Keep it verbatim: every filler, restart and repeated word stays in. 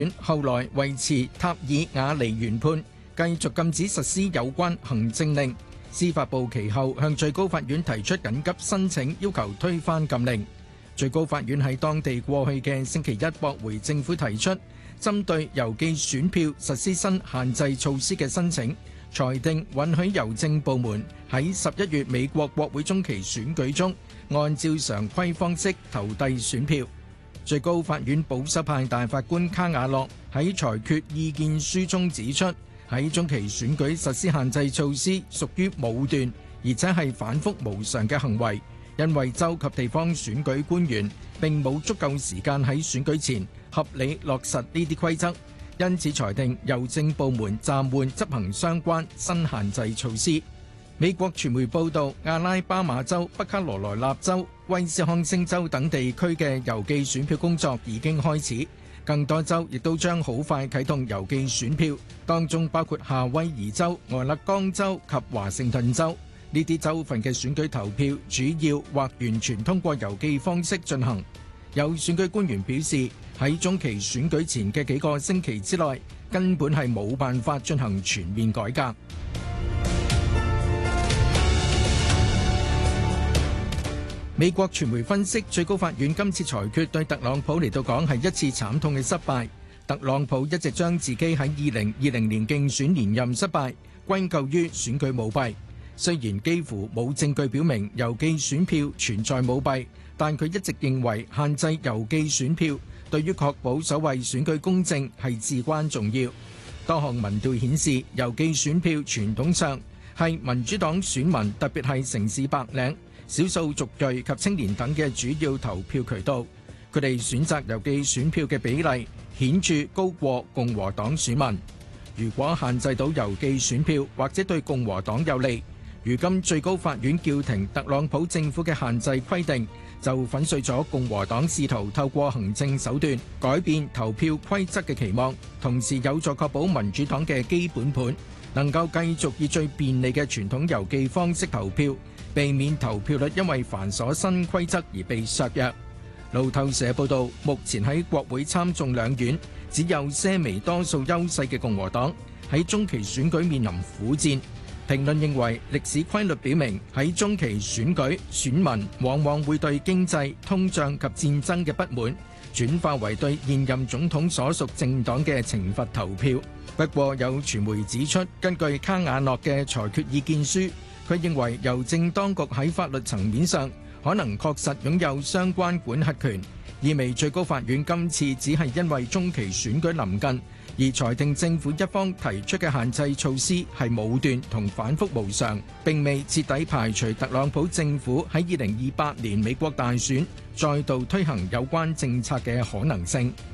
後來維持塔爾瓦尼原判，繼續禁止實施有關行政令。司法部其後向最高法院提出緊急申請，要求推翻禁令。最高法院喺當地過去嘅星期一駁回政府提出針對郵寄選票實施新限制措施嘅申請，裁定允許郵政部門喺十一月美國國會中期選舉中按照常規方式投遞選票。最高法院保守派大法官卡瓦諾喺裁決意見書中指出，喺中期選舉實施限制措施屬於武斷，而且係反覆無常嘅行為，因為州及地方選舉官員並冇足夠時間喺選舉前合理落實呢啲規則，因此裁定郵政部門暫緩執行相關新限制措施。美國傳媒報道，阿拉巴馬州、北卡羅來納州、威斯康星州等地區嘅郵寄選票工作已經開始，更多州亦都將好快啟動郵寄選票，當中包括夏威夷州、俄勒岡州及華盛頓州。呢啲州份嘅選舉投票主要或完全通過郵寄方式進行。有選舉官員表示，喺中期選舉前嘅幾個星期之內，根本係冇辦法進行全面改革。美國傳媒分析，最高法院今次裁決對特朗普嚟到講係一次慘痛嘅失敗。特朗普一直將自己喺二零二零年競選連任失敗歸咎於選舉舞弊。雖然幾乎冇證據表明郵寄選票存在舞弊，但佢一直認為限制郵寄選票對於確保所謂選舉公正係至關重要。多項民調顯示，郵寄選票傳統上係民主黨選民，特別係城市白領、少數族裔及青年等嘅主要投票渠道。佢哋選擇郵寄選票嘅比例顯著高過共和黨選民。如果限制到郵寄選票，或者對共和黨有利，如今最高法院叫停特朗普政府嘅限制規定，就粉碎咗共和黨試圖透過行政手段改變投票規則嘅期望，同時有助確保民主黨嘅基本盤能夠繼續以最便利嘅傳統郵寄方式投票，避免投票率因為繁瑣新規則而被削弱。路透社報道，目前喺國會參眾兩院只有些微多數優勢嘅共和黨喺中期選舉面臨苦戰。評論認為，歷史規律表明喺中期選舉，選民往往會對經濟、通脹及戰爭嘅不滿轉化為對現任總統所屬政黨嘅懲罰投票。不過有傳媒指出，根據卡瓦諾嘅裁決意見書，佢認為郵政當局喺法律層面上可能確實擁有相關管轄權，意味最高法院今次只係因為中期選舉臨近而裁定政府一方提出嘅限制措施係武斷同反覆無常，並未徹底排除特朗普政府喺二零二八年美國大選再度推行有關政策嘅可能性。